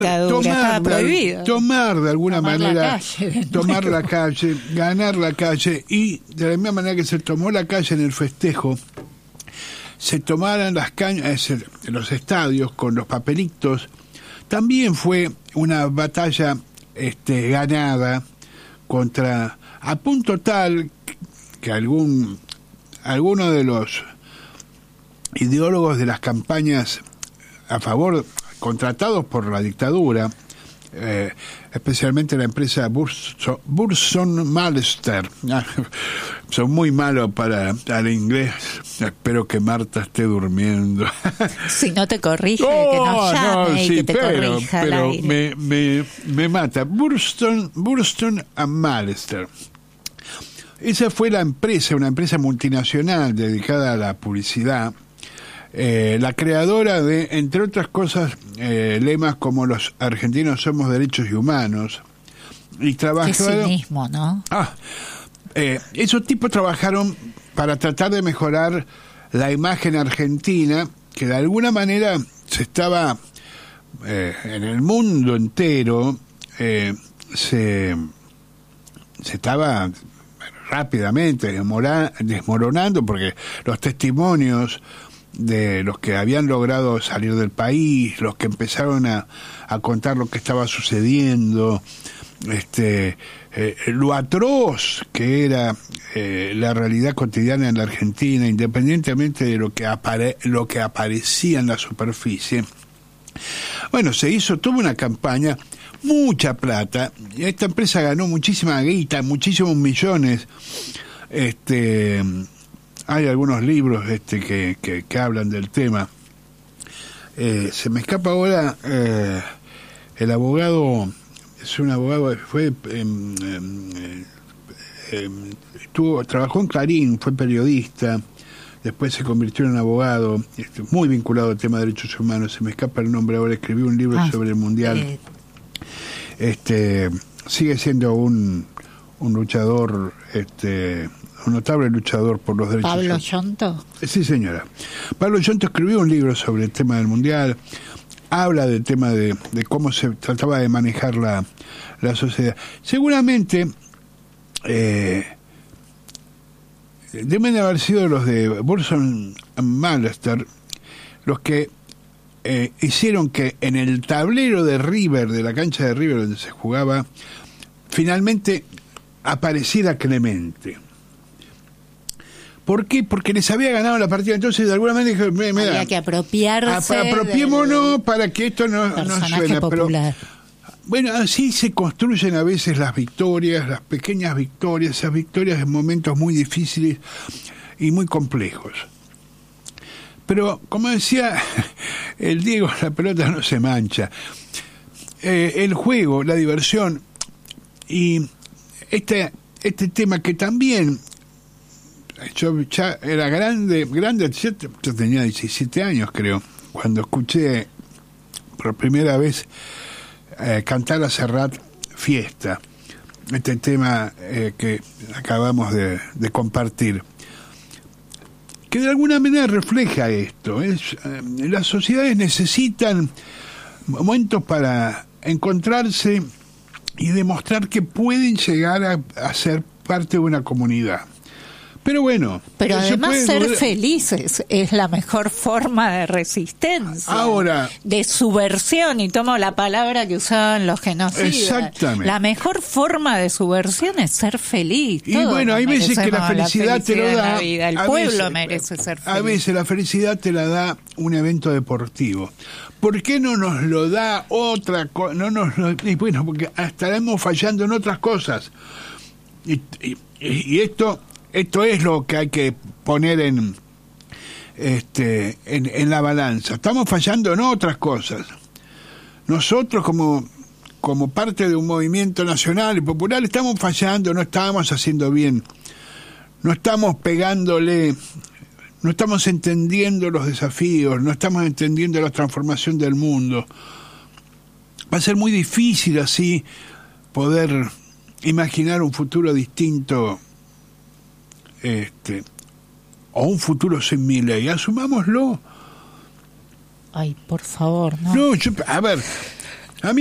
estaba prohibido. Tomar de alguna manera, tomar la nuevo. calle, ganar la calle, y de la misma manera que se tomó la calle en el festejo, se tomaran las cañas, los estadios con los papelitos. También fue una batalla ganada contra, a punto tal que alguno de los ideólogos de las campañas a favor, contratados por la dictadura, especialmente la empresa Burson Malester. Son muy malos para el inglés. Espero que Marta esté durmiendo. Si no te corrige, que nos llame y sí, que te corrija al pero aire. me mata. Burson and Malester. Esa fue la empresa, una empresa multinacional dedicada a la publicidad, la creadora de, entre otras cosas, lemas como los argentinos somos derechos y humanos. Y trabajaron... Qué cinismo, ¿no? Esos tipos trabajaron para tratar de mejorar la imagen argentina, que de alguna manera se estaba en el mundo entero, se estaba rápidamente desmoronando, porque los testimonios de los que habían logrado salir del país, los que empezaron a contar lo que estaba sucediendo, lo atroz que era la realidad cotidiana en la Argentina, independientemente de lo que aparecía en la superficie. Bueno, se hizo toda una campaña, mucha plata, y esta empresa ganó muchísima guita, muchísimos millones. Hay algunos libros que hablan del tema. Se me escapa ahora el abogado, es un abogado, trabajó en Clarín, fue periodista, después se convirtió en abogado, muy vinculado al tema de derechos humanos. Se me escapa el nombre ahora. Escribió un libro sobre el Mundial. Sigue siendo un luchador, un notable luchador por los derechos humanos. ¿Pablo Yonto? Sí, señora. Pablo Yonto escribió un libro sobre el tema del Mundial. Habla del tema de cómo se trataba de manejar la sociedad. Seguramente deben de haber sido los de Burson Malester los que hicieron que en el tablero de River, de la cancha de River donde se jugaba, finalmente apareciera Clemente. ¿Por qué? Porque les había ganado la partida. Entonces, de alguna manera, había que apropiarse. Apropiémonos para que esto no suene. Popular. Pero, bueno, así se construyen a veces las victorias, las pequeñas victorias, esas victorias en momentos muy difíciles y muy complejos. Pero, como decía el Diego, la pelota no se mancha. El juego, la diversión y este tema que también... Yo ya era grande, yo tenía 17 años, creo, cuando escuché por primera vez cantar a Serrat Fiesta, este tema que acabamos de compartir, que de alguna manera refleja esto. Las sociedades necesitan momentos para encontrarse y demostrar que pueden llegar a ser parte de una comunidad. Pero bueno. Pero además ser felices es la mejor forma de resistencia. Ahora. De subversión, y tomo la palabra que usaban los genocidas. Exactamente. La mejor forma de subversión es ser feliz. Y bueno, hay veces que la felicidad te lo da. El pueblo merece ser feliz. A veces la felicidad te la da un evento deportivo. ¿Por qué no nos lo da otra cosa? Y bueno, porque estaremos fallando en otras cosas. Y esto es lo que hay que poner en la balanza. Estamos fallando en otras cosas. Nosotros como parte de un movimiento nacional y popular estamos fallando, no estamos haciendo bien, no estamos pegándole, no estamos entendiendo los desafíos, no estamos entendiendo la transformación del mundo. Va a ser muy difícil así poder imaginar un futuro distinto, o un futuro sin Milei. Asumámoslo. Ay, por favor, no. No, a ver,